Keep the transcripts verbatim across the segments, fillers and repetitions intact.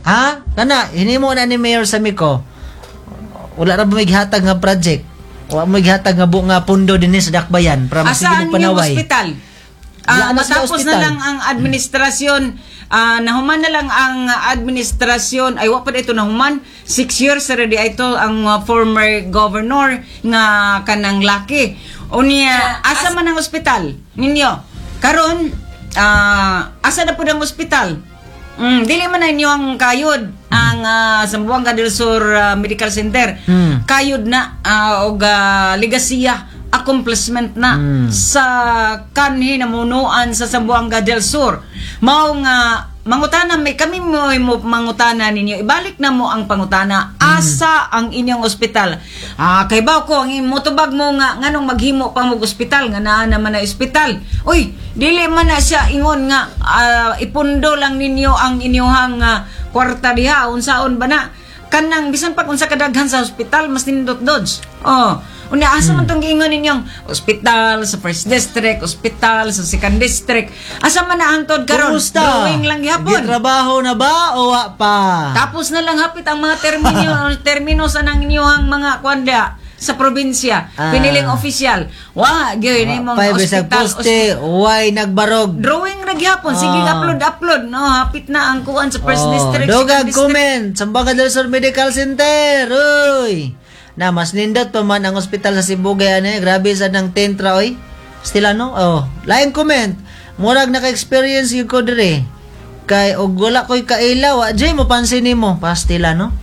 Ha? Kana, hinimo na ni Mayor Samico. Wala ra ba may gihatag nga project? Wala may gihatag nga bu nga pundo dinhi sa Dakbayan para Asaan masigilog yung Panaway. ospital? Wala Ah, na sila matapos ospital. na lang ang administrasyon, ah, nahuman na lang ang administrasyon, ay wapad ito nahuman, six years already ito ang ah, former governor nga kanang laki. Unya, asa man ang ospital ninyo? Karon, ah, asa na po ang ospital? Mm, dili man na inyo ang kayod ang uh, Zamboanga del Sur ah, Medical Center. Hmm. Kayod na uh, og ah, ligasiya accomplishment na Mm. sa kanhi namunuan sa Zamboanga del Sur. Mao nga mangutana may kami mo, mo mangutana ninyo, ibalik na mo ang pangutana, asa ang inyong ospital? Ah, kay ba ko ang motubag mo nga nganong maghimo pa mo ospital nga naa naman na ospital. Uy, dili man na siya ingon nga ah, ipundo lang ninyo ang inyong uh, kwarta diha unsaon ba na kanang bisan pag unsa kadaghan sa ospital mas nindot dodge. Oh, unya asa man tong giingon ninyong ospital sa first district, ospital sa second district. Asa man na hangtod karon? Kumusta? Drawing lang gyapon. Gitrabaho na ba o wa pa? Tapos na lang hapit ang mga termino termino sa nang inyong mga kwanda sa probinsya. Ah. Piniling opisyal. Wa gyud ni mong Pay bisag ospital. poste, way nagbarog. Drawing ra gyapon. Sige, Ah. upload upload no. Hapit na ang kuan sa first Oh, district. second Dogag district. comment, Zamboanga del Sur Medical Center. Uy. Na mas nindot pa man ang ospital sa Cebu gaya ni. Grabe sa nang tentra oy. Stila no? Oh, lain comment. Murag naka-experience gyud ko dire. Kay og wala koy kaila, wa jay mo pansin nimo. Pastila no?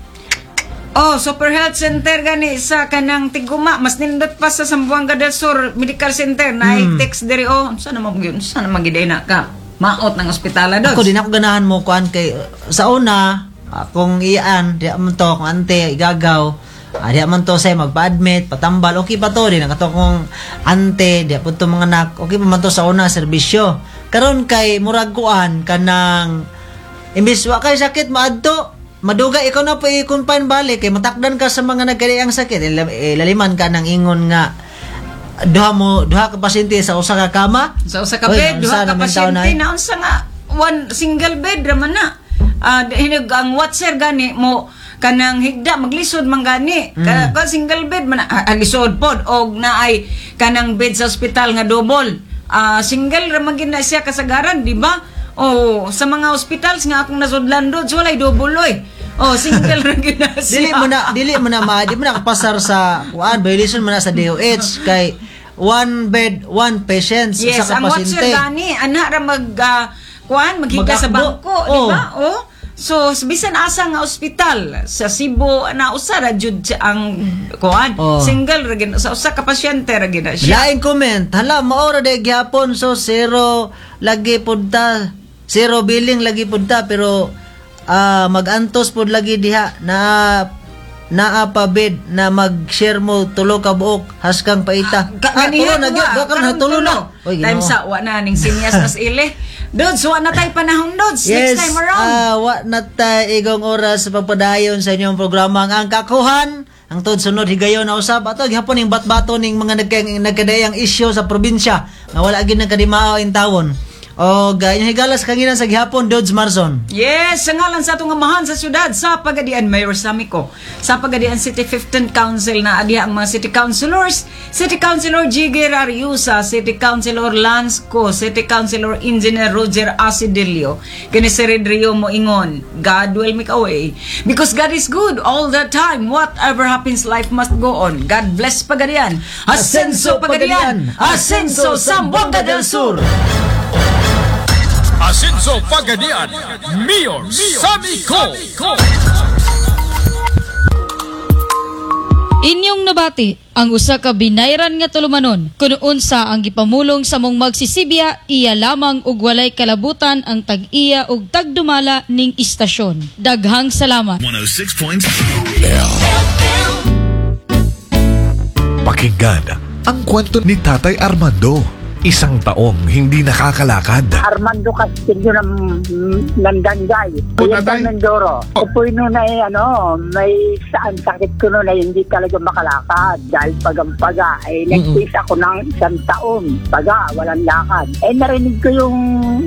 Oh, Super Health Center gani sa kanang Tiguma, mas nindot pa sa Zamboanga del Sur Medical Center na Hmm. i-text diri oh. Sana mo gyud, sana magiday na ka. Maot ng ospitala dos. Ako din ako ganahan mo kuan kay sa una akong iyan, di man to kung ante igagaw. Ah, di man to say magpa-admit, patambal, okay pa to din ang ato kong ante, di po to mga anak, okay pa man to sa una serbisyo. Karon kay murag kuan kanang imbis wa kay sakit maadto, maduga ikaw na po i-confine balik kay matakdan ka sa mga nagkadiyang sakit, Ilal- ilaliman ka ng ingon nga duha mo duha ka pasyente sa usa ka kama. Sa usa ka Uy, bed, unsa duha ka naman taon pasyente na na unsa nga one single bed ra man na. Ah, hinog ang watcher gani mo kanang higda maglisod man gani. Ka, ka single bed man ah, ah, lisod pod og naay kanang bed sa ospital nga double. Ah, single ra man gid na siya kasagaran, di ba? Oh, sa mga hospitals nga akong nasudlan do, walay double oy. Oh, single ra gid na siya. Dili mo na dili mo na ma, di mo na kapasar sa kuan violation mo na sa D O H kay one bed one patient Yes, sa ang watcher pasyente. gani ana ra mag uh, kuan maghiga sa Mag-akbo. bangko, di Oh. ba? Oh. So, bisan asa nga ospital sa Cebu na usa ra jud siya ang kuan, Oh. single ra gid sa usa ka pasyente ra gid na siya. Lain comment, hala maora day gyapon so zero lagi pud ta. Zero billing lagi pud ta pero ah, mag-antos pud lagi diha na naa pa bed na mag-share mo tulo ka buok haskang paita. Ka ganiha na ko gyud nga, ka na karong tulo na. tulo. Time sa wa na ning sinyas nas ile. Dudes, wa na tay panahon dudes. Yes, Next time around. ah, wa na tay igong oras sa pagpadayon sa inyong programa ang kakuhan. Ang tod sunod higayon na usab ato gihapon ning batbato ning mga nagkang nagkadayang isyu sa probinsya nga wala gid nagkadimao in tawon. O ganyan higalas kanginan sa gihapon Dodge Marzon. Yes, sa ngalan sa atong amahan sa syudad sa Pagadian Mayor Samico, sa Pagadian City fifteenth Council na adiha ang mga City Councilors, City Councilor Jigger Ariusa, City Councilor Lance Co, City Councilor Engineer Roger Asidilio, kini si Redrio Moingon, God will make a way. Because God is good all the time. Whatever happens, life must go on. God bless Pagadian. Asenso Pagadian, Asenso Zamboanga del Sur. Asenso Pagadian, Mayor Samico. Inyong nabati ang usa ka binayran nga tulumanon kun unsa ang gipamulong sa mong magsisibya iya lamang ug walay kalabutan ang tag-iya ug tagdumala ning istasyon. Daghang salamat. one oh six point Pakinggan ang kwento ni Tatay Armando. Isang taong hindi nakakalakad. Armando Castillo ng Nandanggay. Punta Kuya tayo. Mindoro. Oh. Upoy noon ay ano, may saan sakit ko noon ay hindi talaga makalakad. Dahil pagampaga, ay nagtis ako ng isang taon. Paga, walang lakad. Eh narinig ko yung